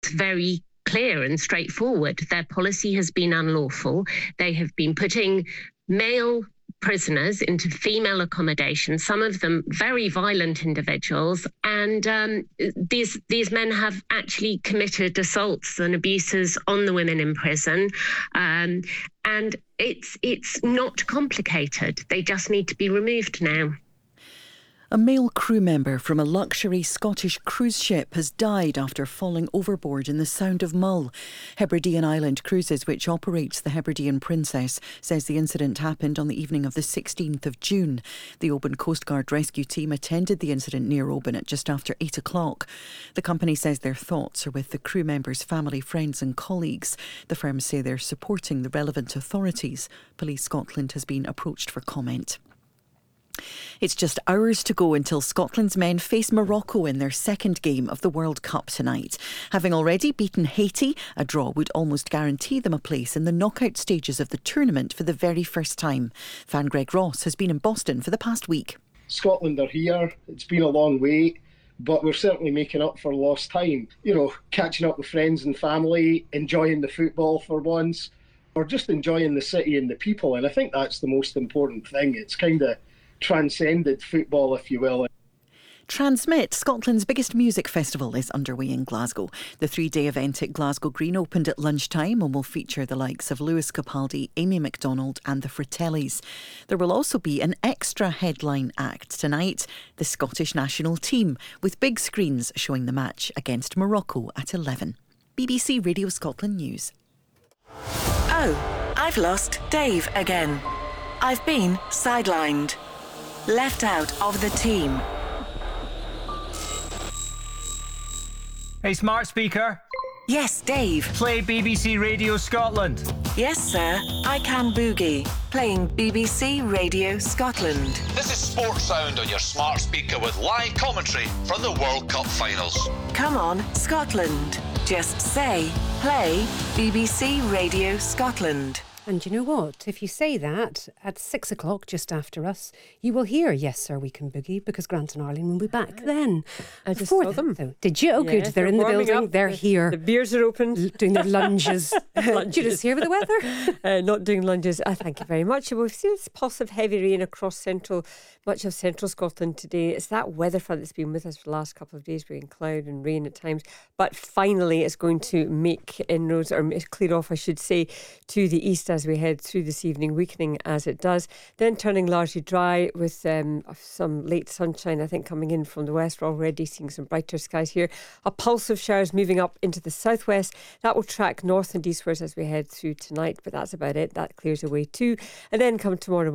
very clear and straightforward. Their policy has been unlawful. They have been putting male prisoners into female accommodation, some of them very violent individuals, and these men have actually committed assaults and abuses on the women in prison, and it's not complicated. They just need to be removed now. A male crew member from a luxury Scottish cruise ship has died after falling overboard in the Sound of Mull. Hebridean Island Cruises, which operates the Hebridean Princess, says the incident happened on the evening of the 16th of June. The Oban Coast Guard rescue team attended the incident near Oban at just after 8 o'clock. The company says their thoughts are with the crew members' family, friends and colleagues. The firm say they're supporting the relevant authorities. Police Scotland has been approached for comment. It's just hours to go until Scotland's men face Morocco in their second game of the World Cup tonight. Having already beaten Haiti, a draw would almost guarantee them a place in the knockout stages of the tournament for the very first time. Fan Greg Ross has been in Boston for the past week. Scotland are here. It's been a long wait, but we're certainly making up for lost time. You know, catching up with friends and family, enjoying the football for once, or just enjoying the city and the people. And I think that's the most important thing. It's kind of transcended football, if you will. Transmit, Scotland's biggest music festival, is underway in Glasgow. The 3-day event at Glasgow Green opened at lunchtime and will feature the likes of Lewis Capaldi, Amy Macdonald and the Fratellis. There will also be an extra headline act tonight, the Scottish national team, with big screens showing the match against Morocco at 11. BBC Radio Scotland News. Oh, I've lost Dave again. I've been sidelined. Left out of the team. Hey, smart speaker. Yes, Dave. Play BBC Radio Scotland. Yes, sir. I can boogie. Playing BBC Radio Scotland. This is Sports Sound on your smart speaker with live commentary from the World Cup finals. Come on, Scotland. Just say, play BBC Radio Scotland. And you know what? If you say that at 6 o'clock, just after us, you will hear Yes Sir We Can Boogie, because Grant and Arlene will be back then. I just saw them. Though. Did you? Oh, yeah, good. They're in the building. Up. They're here. The beers are open. Doing their lunges. Did you just hear with the weather? Not doing lunges. Thank you very much. We've seen this possible heavy rain across much of central Scotland today. It's that weather front that's been with us for the last couple of days, bringing cloud and rain at times. But finally, it's going to make inroads, or clear off, I should say, to the east as we head through this evening, weakening as it does. Then turning largely dry with some late sunshine, I think, coming in from the west. We're already seeing some brighter skies here. A pulse of showers moving up into the southwest. That will track north and eastwards as we head through tonight, but that's about it. That clears away too. And then come tomorrow